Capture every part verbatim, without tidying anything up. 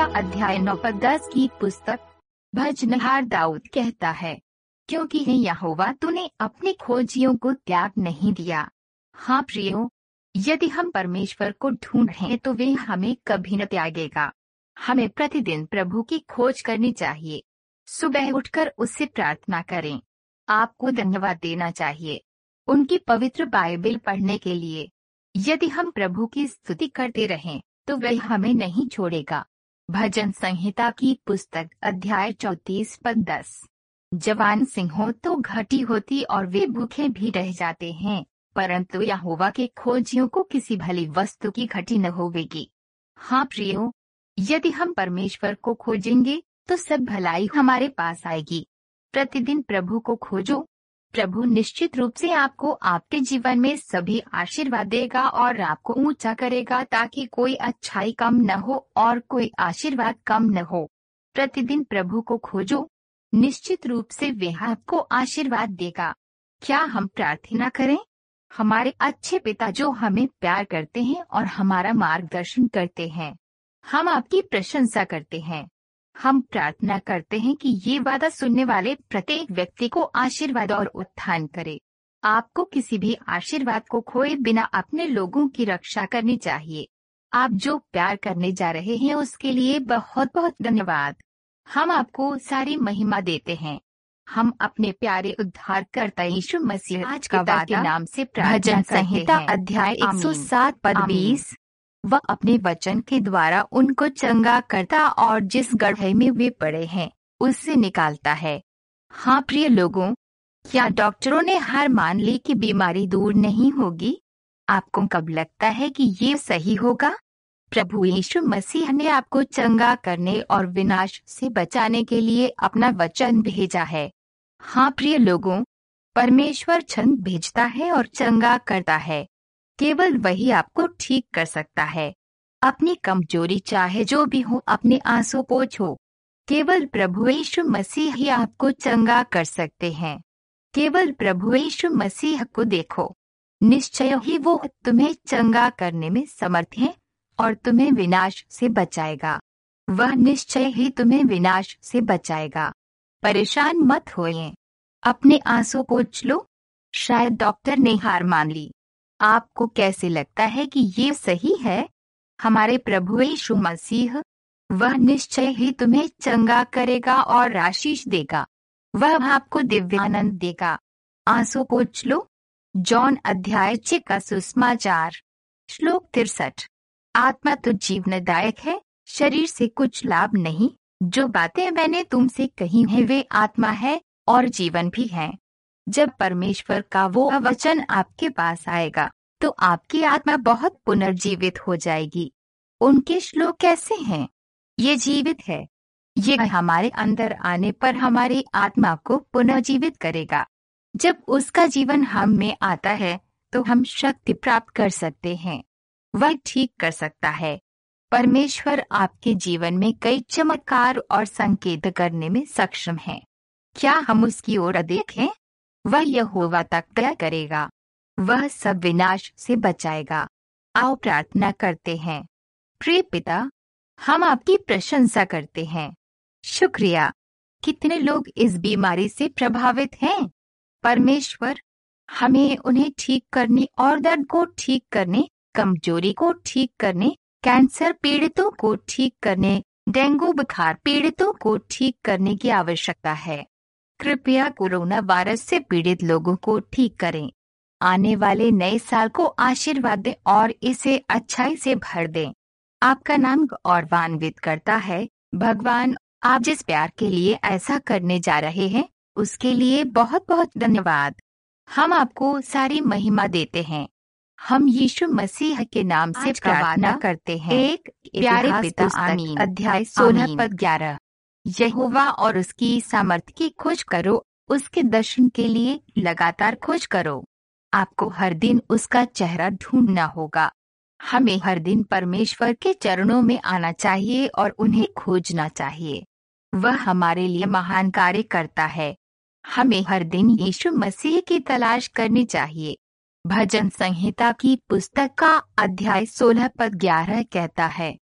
अध्याय नौ पद दस की पुस्तक। भजनहार दाऊद कहता है, क्योंकि हे यहोवा तूने अपने खोजियों को त्याग नहीं दिया। हाँ प्रियो, यदि हम परमेश्वर को ढूंढें तो वे हमें कभी न त्यागेगा। हमें प्रतिदिन प्रभु की खोज करनी चाहिए। सुबह उठकर उससे प्रार्थना करें। आपको धन्यवाद देना चाहिए उनकी पवित्र बाइबल पढ़ने के लिए। यदि हम प्रभु की स्तुति करते रहें तो वह हमें नहीं छोड़ेगा। भजन संहिता की पुस्तक अध्याय चौतीस पद दस। जवान सिंहों तो घटी होती और वे भूखे भी रह जाते हैं, परंतु यहोवा के खोजियों को किसी भली वस्तु की घटी न होवेगी। हाँ प्रियो, यदि हम परमेश्वर को खोजेंगे तो सब भलाई हमारे पास आएगी। प्रतिदिन प्रभु को खोजो। प्रभु निश्चित रूप से आपको आपके जीवन में सभी आशीर्वाद देगा और आपको ऊंचा करेगा, ताकि कोई अच्छाई कम न हो और कोई आशीर्वाद कम न हो। प्रतिदिन प्रभु को खोजो, निश्चित रूप से वह आपको आशीर्वाद देगा। क्या हम प्रार्थना करें? हमारे अच्छे पिता जो हमें प्यार करते हैं और हमारा मार्गदर्शन करते हैं, हम आपकी प्रशंसा करते हैं। हम प्रार्थना करते हैं कि ये वादा सुनने वाले प्रत्येक व्यक्ति को आशीर्वाद और उत्थान करे। आपको किसी भी आशीर्वाद को खोए बिना अपने लोगों की रक्षा करनी चाहिए। आप जो प्यार करने जा रहे हैं उसके लिए बहुत बहुत धन्यवाद। हम आपको सारी महिमा देते हैं। हम अपने प्यारे उद्धारकर्ता यीशु मसीह आज का वादा के नाम से भजन संहिता अध्याय एक सौ सात पद बीस। वह अपने वचन के द्वारा उनको चंगा करता और जिस गड्ढे में वे पड़े हैं उससे निकालता है। हाँ प्रिय लोगों, क्या डॉक्टरों ने हार मान ली कि बीमारी दूर नहीं होगी? आपको कब लगता है कि ये सही होगा? प्रभु यीशु मसीह ने आपको चंगा करने और विनाश से बचाने के लिए अपना वचन भेजा है। हाँ प्रिय लोगों, परमेश्वर वचन भेजता है और चंगा करता है। केवल वही आपको ठीक कर सकता है। अपनी कमजोरी चाहे जो भी हो अपने आंसू पोंछो। केवल प्रभु यीशु मसीह ही आपको चंगा कर सकते हैं। केवल प्रभु यीशु मसीह को देखो। निश्चय ही वो तुम्हें चंगा करने में समर्थ है और तुम्हें विनाश से बचाएगा। वह निश्चय ही तुम्हें विनाश से बचाएगा। परेशान मत होइए, अपने आंसू पोंछ लो। शायद डॉक्टर ने हार मान ली। आपको कैसे लगता है कि ये सही है? हमारे प्रभु यीशु मसीह, वह निश्चय ही तुम्हें चंगा करेगा और आशीष देगा। वह आपको दिव्यानंद देगा। आंसू पोंछ लो। जॉन अध्याय छह का सुसमाचार। श्लोक तिरसठ। आत्मा तो जीवनदायक है, शरीर से कुछ लाभ नहीं। जो बातें मैंने तुमसे कही हैं वे आत्मा है और जीवन भी है। जब परमेश्वर का वो वचन आपके पास आएगा तो आपकी आत्मा बहुत पुनर्जीवित हो जाएगी। उनके श्लोक कैसे हैं? ये जीवित है। ये हमारे अंदर आने पर हमारी आत्मा को पुनर्जीवित करेगा। जब उसका जीवन हम में आता है तो हम शक्ति प्राप्त कर सकते हैं। वह ठीक कर सकता है। परमेश्वर आपके जीवन में कई चमत्कार और संकेत करने में सक्षम है। क्या हम उसकी ओर देखें? वह यहोवा तक दया करेगा। वह सब विनाश से बचाएगा। आओ प्रार्थना करते हैं। प्रिय पिता, हम आपकी प्रशंसा करते हैं। शुक्रिया। कितने लोग इस बीमारी से प्रभावित हैं? परमेश्वर, हमें उन्हें ठीक करने और दर्द को ठीक करने, कमजोरी को ठीक करने, कैंसर पीड़ितों को ठीक करने, डेंगू बुखार पीड़ितों को ठीक करने की आवश्यकता है। कृपया कोरोना वायरस से पीड़ित लोगों को ठीक करें। आने वाले नए साल को आशीर्वाद दें और इसे अच्छाई से भर दें। आपका नाम गौरवान्वित करता है भगवान। आप जिस प्यार के लिए ऐसा करने जा रहे हैं उसके लिए बहुत बहुत धन्यवाद। हम आपको सारी महिमा देते हैं। हम यीशु मसीह के नाम से प्रार्थना करते हैं। एक प्यारे पिता, आमीन। अध्याय सोलह पद ग्यारह। यहोवा और उसकी सामर्थ की खोज करो, उसके दर्शन के लिए लगातार खोज करो। आपको हर दिन उसका चेहरा ढूंढना होगा। हमें हर दिन परमेश्वर के चरणों में आना चाहिए और उन्हें खोजना चाहिए। वह हमारे लिए महान कार्य करता है। हमें हर दिन यीशु मसीह की तलाश करनी चाहिए। भजन संहिता की पुस्तक का अध्याय सोलह पद ग्यारह कहता है,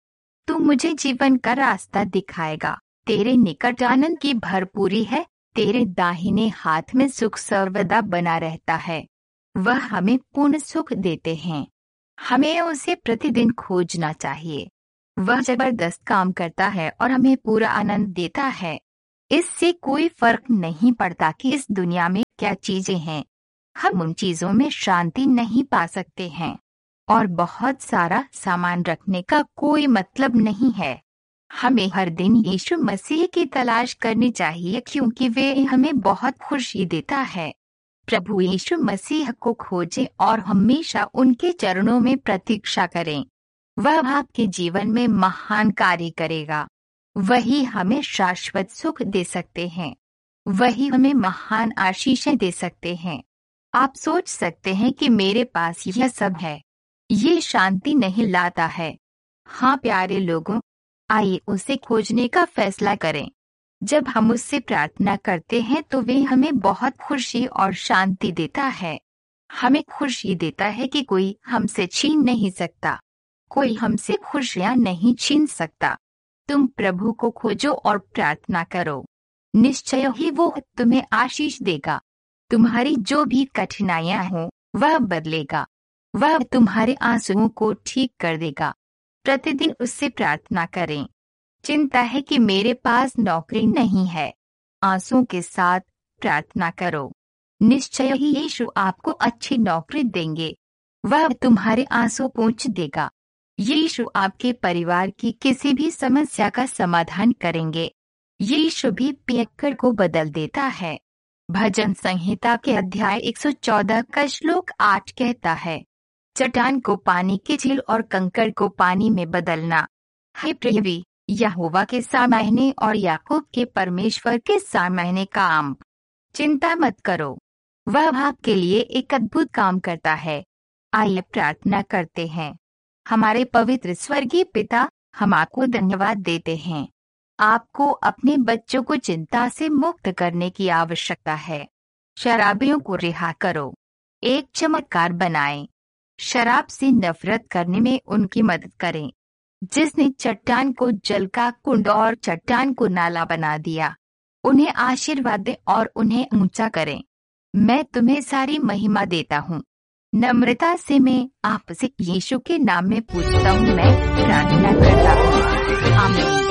तू मुझे जीवन का रास्ता दिखाएगा। तेरे निकट आनंद की भरपूरी है, तेरे दाहिने हाथ में सुख सर्वदा बना रहता है। वह हमें पूर्ण सुख देते हैं। हमें उसे प्रतिदिन खोजना चाहिए। वह जबरदस्त काम करता है और हमें पूरा आनंद देता है। इससे कोई फर्क नहीं पड़ता कि इस दुनिया में क्या चीजें हैं, हम उन चीजों में शांति नहीं पा सकते हैं। और बहुत सारा सामान रखने का कोई मतलब नहीं है। हमें हर दिन यीशु मसीह की तलाश करनी चाहिए, क्योंकि वे हमें बहुत खुशी देता है। प्रभु यीशु मसीह को खोजें और हमेशा उनके चरणों में प्रतीक्षा करें। वह आपके जीवन में महान कार्य करेगा। वही हमें शाश्वत सुख दे सकते हैं। वही हमें महान आशीषें दे सकते हैं। आप सोच सकते हैं कि मेरे पास यह सब है, ये शांति नहीं लाता है। हाँ प्यारे लोगों, आइए उसे खोजने का फैसला करें। जब हम उससे प्रार्थना करते हैं तो वे हमें बहुत खुशी और शांति देता है। हमें खुशी देता है कि कोई हमसे छीन नहीं सकता। कोई हमसे खुशियाँ नहीं छीन सकता। तुम प्रभु को खोजो और प्रार्थना करो, निश्चय ही वो तुम्हें आशीष देगा। तुम्हारी जो भी कठिनाइयाँ हों वह बदलेगा। वह तुम्हारे आंसुओं को ठीक कर देगा। प्रतिदिन उससे प्रार्थना करें। चिंता है कि मेरे पास नौकरी नहीं है, आंसुओं के साथ प्रार्थना करो। निश्चय ही यीशु आपको अच्छी नौकरी देंगे। वह तुम्हारे आंसू पोंछ देगा। यीशु आपके परिवार की किसी भी समस्या का समाधान करेंगे। यीशु भी पियक्कड़ को बदल देता है। भजन संहिता के अध्याय एक सौ चौदह का श्लोक आठ कहता है, चट्टान को पानी की झील और कंकड़ को पानी में बदलना। हे प्रियवी, यहोवा के सामने और याकूब के परमेश्वर के सामने काम। चिंता मत करो, वह आपके लिए एक अद्भुत काम करता है। आइए प्रार्थना करते हैं। हमारे पवित्र स्वर्गीय पिता, हम आपको धन्यवाद देते हैं। आपको अपने बच्चों को चिंता से मुक्त करने की आवश्यकता है। शराबियों को रिहा करो, एक चमत्कार बनाएं। शराब से नफरत करने में उनकी मदद करें। जिसने चट्टान को जल का कुंड और चट्टान को नाला बना दिया, उन्हें आशीर्वाद दें और उन्हें ऊंचा करें। मैं तुम्हें सारी महिमा देता हूँ। नम्रता से मैं आपसे यीशु के नाम में पूछता हूँ। मैं प्रार्थना करता हूँ, आमीन।